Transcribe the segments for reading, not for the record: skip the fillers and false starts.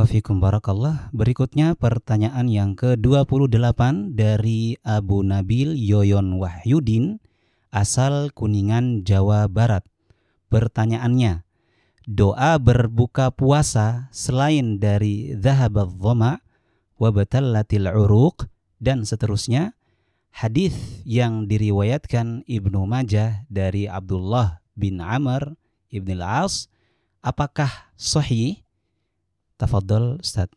Barakallahu fikum, barakallah. Berikutnya pertanyaan yang ke-28 dari Abu Nabil Yoyon Wahyudin, asal Kuningan, Jawa Barat. Pertanyaannya, doa berbuka puasa selain dari dhahabadh dhama wa batallatil uruq dan seterusnya, hadis yang diriwayatkan Ibnu Majah dari Abdullah bin Amr ibn al-As, apakah sahih? Tafadhol Ustaz.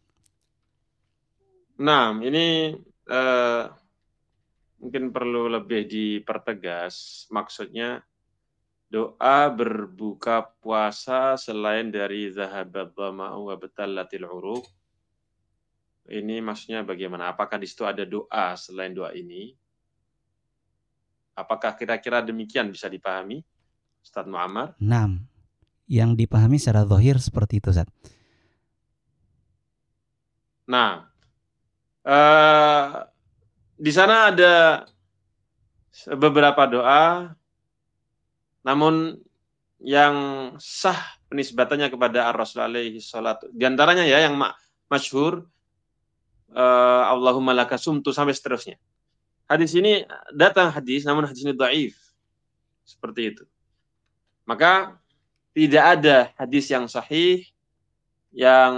Nah, ini mungkin perlu lebih dipertegas. Maksudnya doa berbuka puasa selain dari zahabat dhama'u wa batallatil uruq. Ini maksudnya bagaimana? Apakah di situ ada doa selain doa ini? Apakah kira-kira demikian bisa dipahami, Ustaz Muammar? Naam. Yang dipahami secara zahir seperti itu, Ustaz. Nah, di sana ada beberapa doa, namun yang sah penisbatannya kepada Ar-Rasul alaihi salatu. Di antaranya ya yang masyhur, Allahumma laka sumtu sampai seterusnya. Hadis ini datang hadis, namun hadis ini dhaif. Seperti itu. Maka tidak ada hadis yang sahih yang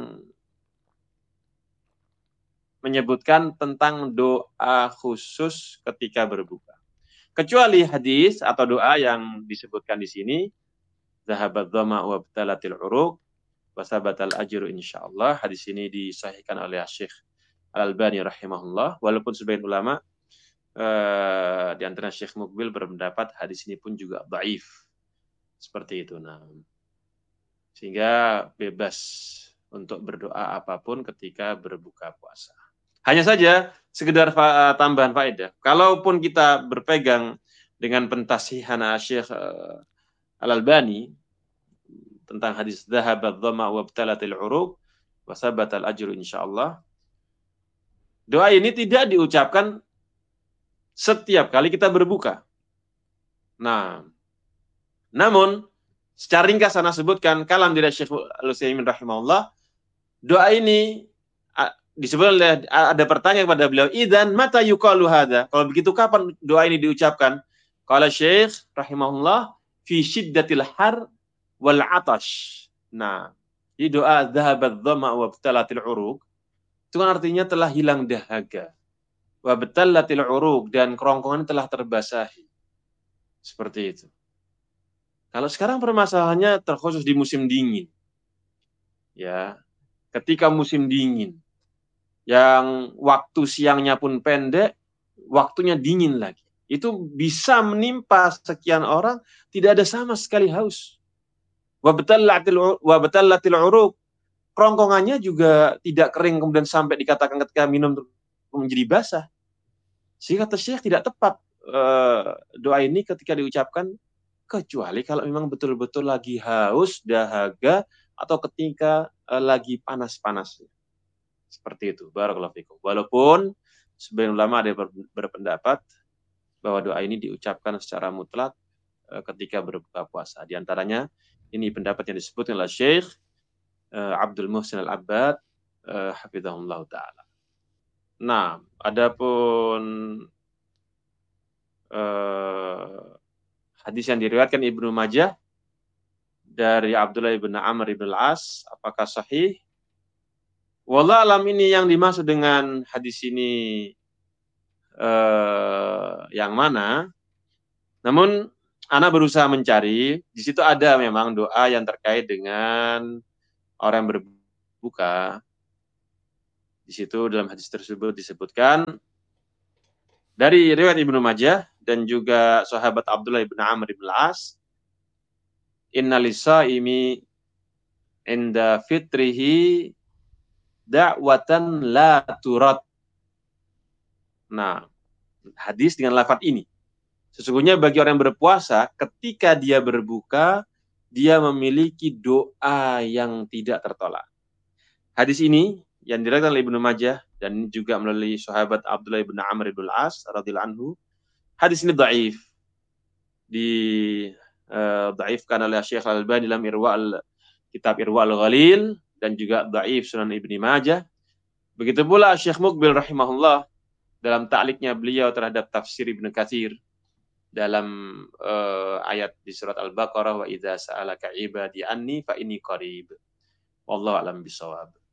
menyebutkan tentang doa khusus ketika berbuka. Kecuali hadis atau doa yang disebutkan di sini, zahabat dhama wa btalatil uruq wa sabatal ajru insyaallah. Hadis ini disahihkan oleh Syekh Al-Albani rahimahullah, walaupun sebagian ulama di antara Syekh Muqbil berpendapat hadis ini pun juga dhaif. Seperti itu. Nah, sehingga bebas untuk berdoa apapun ketika berbuka puasa. Hanya saja sekedar tambahan faedah. Kalaupun kita berpegang dengan pentasihan Syekh Al-Albani tentang hadis dhahabat dhama wa btalatil uruq wa sabatal ajru insyaallah, doa ini tidak diucapkan setiap kali kita berbuka. Nah, namun secara ringkas saya sebutkan kalam dari Syekh Al-Utsaimin rahimahullah, doa ini disebut ada pertanyaan kepada beliau, idzan mata yuqalu hadza? Kalau begitu kapan doa ini diucapkan? Qala Syekh rahimahullah fi syiddatil har wal atash. Nah, di doa dhahabat dhama wa btalatil uruq itu kan artinya telah hilang dahaga. Wa btalatil uruq dan kerongkongan telah terbasahi. Seperti itu. Kalau sekarang permasalahannya terkhusus di musim dingin. Ya, ketika musim dingin yang waktu siangnya pun pendek, waktunya dingin lagi. Itu bisa menimpa sekian orang, tidak ada sama sekali haus. Wa batallatil uruq. Kerongkongannya juga tidak kering kemudian sampai dikatakan ketika minum menjadi basah. Sehingga Syekh tidak tepat doa ini ketika diucapkan, kecuali kalau memang betul-betul lagi haus, dahaga, atau ketika lagi panas-panasnya. Seperti itu. Barakallahu fikum. Walaupun sebagian ulama ada berpendapat bahwa doa ini diucapkan secara mutlak ketika berbuka puasa. Di antaranya ini pendapat yang disebutkan oleh Syekh Abdul Muhsin Al-Abbad hafizahullah taala. Nah, adapun hadis yang diriwayatkan Ibnu Majah dari Abdullah bin Amr ibn al-As, apakah sahih? Wallah alam, ini yang dimaksud dengan hadis ini yang mana? Namun ana berusaha mencari, di situ ada memang doa yang terkait dengan orang yang berbuka. Di situ dalam hadis tersebut disebutkan dari riwayat Ibnu Majah dan juga sahabat Abdullah bin Amr ibn al-As, inna lisaimi inda fitrihi da'watan la turad. Nah, hadis dengan lafaz ini. Sesungguhnya bagi orang yang berpuasa, ketika dia berbuka, dia memiliki doa yang tidak tertolak. Hadis ini yang diriwayatkan oleh Ibnu Majah dan juga melalui sahabat Abdullah bin Amr ibn al-As radhiyallahu anhu. Hadis ini dhaif. Dhaifkan oleh Syekh Al-Albani dalam kitab Irwa al-Ghalil dan juga dhaif Sunan Ibnu Majah. Begitu pula Syekh Muqbil rahimahullah dalam ta'liqnya beliau terhadap tafsir Ibnu Katsir dalam ayat di surat Al-Baqarah, wa idza sa'alaka ibadi anni fa inni qarib. Wallahu a'lam bishawab.